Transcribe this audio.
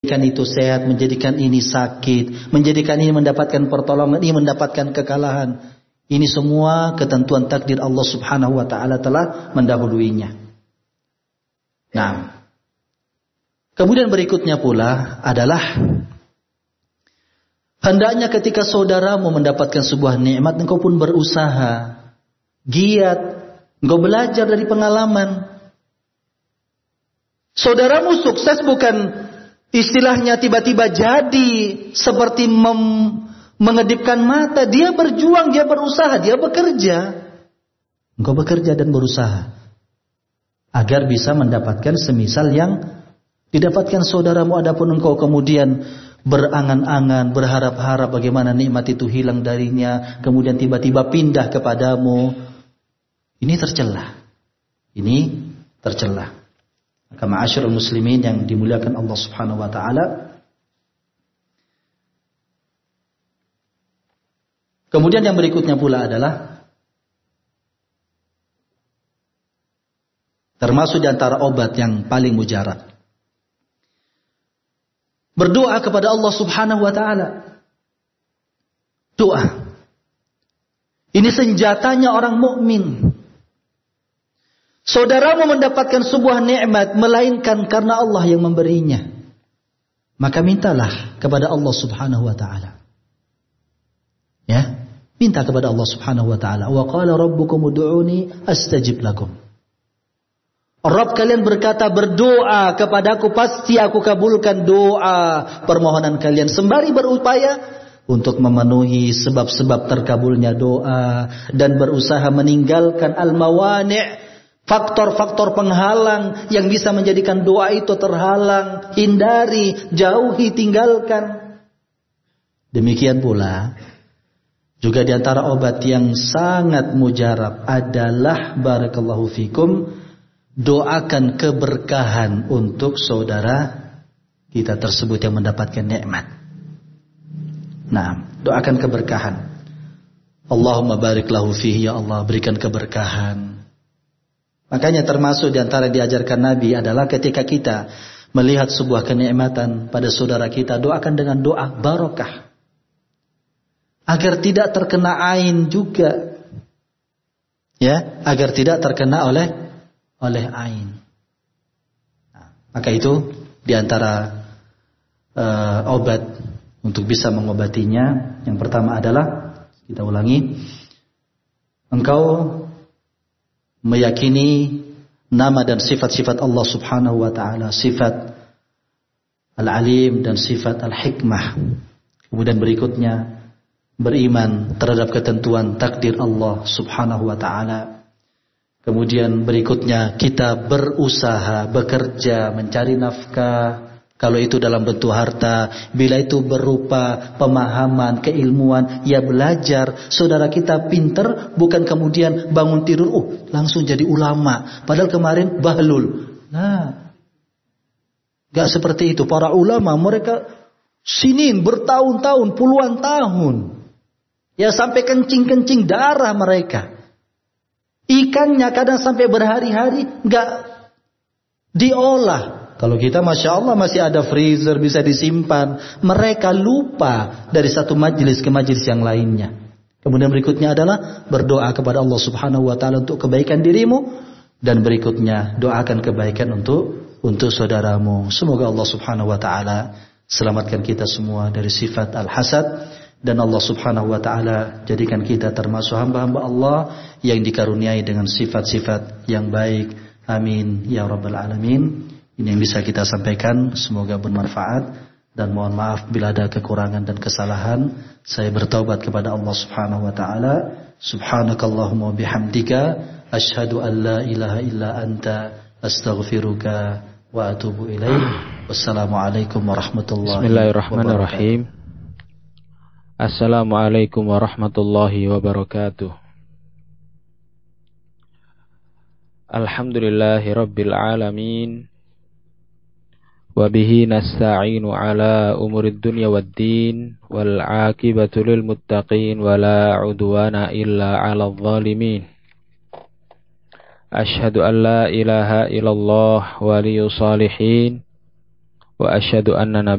menjadikan itu sehat, menjadikan ini sakit, menjadikan ini mendapatkan pertolongan, ini mendapatkan kekalahan. Ini semua ketentuan takdir Allah Subhanahu wa taala telah mendahuluinya. Nah, kemudian berikutnya pula adalah hendaknya ketika saudaramu mendapatkan sebuah nikmat, engkau pun berusaha, giat, engkau belajar dari pengalaman. Saudaramu sukses bukan istilahnya tiba-tiba jadi seperti mengedipkan mata. Dia berjuang, dia berusaha, dia bekerja. Engkau bekerja dan berusaha agar bisa mendapatkan semisal yang didapatkan saudaramu. Adapun engkau kemudian berangan-angan, berharap-harap bagaimana nikmat itu hilang darinya, kemudian tiba-tiba pindah kepadamu. Ini tercela. Ini tercela. Maka ma'asyiral muslimin yang dimuliakan Allah Subhanahu wa taala, kemudian yang berikutnya pula adalah termasuk di antara obat yang paling mujarab, berdoa kepada Allah Subhanahu wa taala. Doa. Ini senjatanya orang mukmin. Saudaramu mendapatkan sebuah nikmat melainkan karena Allah yang memberinya. Maka mintalah kepada Allah Subhanahu wa taala. Ya, minta kepada Allah Subhanahu wa taala. Wa qala rabbukum ud'uni astajib lakum. Rabb kalian berkata, berdoa kepadaku pasti aku kabulkan doa permohonan kalian. Sembari berupaya untuk memenuhi sebab-sebab terkabulnya doa dan berusaha meninggalkan al-mawani', faktor-faktor penghalang yang bisa menjadikan doa itu terhalang, hindari, jauhi, tinggalkan. Demikian pula juga di antara obat yang sangat mujarab adalah barakallahu fikum, doakan keberkahan untuk saudara kita tersebut yang mendapatkan nikmat. Nah, doakan keberkahan. Allahumma barik lahu fihi, ya Allah berikan keberkahan. Makanya termasuk di antara diajarkan Nabi adalah ketika kita melihat sebuah kenikmatan pada saudara kita, doakan dengan doa barokah. Agar tidak terkena ain juga. Ya, agar tidak terkena oleh ain. Nah, maka itu di antara obat untuk bisa mengobatinya, yang pertama adalah, kita ulangi, engkau meyakini nama dan sifat-sifat Allah Subhanahu wa taala, sifat Al-Alim dan sifat Al-Hikmah. Kemudian berikutnya beriman terhadap ketentuan takdir Allah Subhanahu wa taala. Kemudian berikutnya kita berusaha, bekerja, mencari nafkah. Kalau itu dalam bentuk harta, bila itu berupa pemahaman, keilmuan, ya belajar. Saudara kita pinter, bukan kemudian bangun tidur, langsung jadi ulama. Padahal kemarin bahlul. Nah, gak seperti itu. Para ulama mereka sinin, bertahun-tahun, puluhan tahun. Ya sampai kencing-kencing darah mereka. Ikannya kadang sampai berhari-hari gak diolah. Kalau kita Masya Allah masih ada freezer bisa disimpan. Mereka lupa dari satu majelis ke majelis yang lainnya. Kemudian berikutnya adalah berdoa kepada Allah Subhanahu wa taala untuk kebaikan dirimu. Dan berikutnya doakan kebaikan untuk saudaramu. Semoga Allah Subhanahu wa taala selamatkan kita semua dari sifat al-hasad. Dan Allah Subhanahu wa taala jadikan kita termasuk hamba-hamba Allah yang dikaruniai dengan sifat-sifat yang baik. Amin ya rabbal alamin. Ini yang bisa kita sampaikan, semoga bermanfaat, dan mohon maaf bila ada kekurangan dan kesalahan. Saya bertaubat kepada Allah Subhanahu wa taala. Subhanakallahumma bihamdika asyhadu an la ilaha illa anta astaghfiruka wa atubu ilaik. Wassalamualaikum warahmatullahi wabarakatuh. Bismillahirrahmanirrahim. Assalamualaikum warahmatullahi wabarakatuh. Alhamdulillahirabbil alamin. وبه نستعين على أمور الدنيا والدين والعاقبة للمتقين ولا عدوان إلا على الظالمين أشهد أن لا إله إلا الله ولي الصالحين وأشهد أن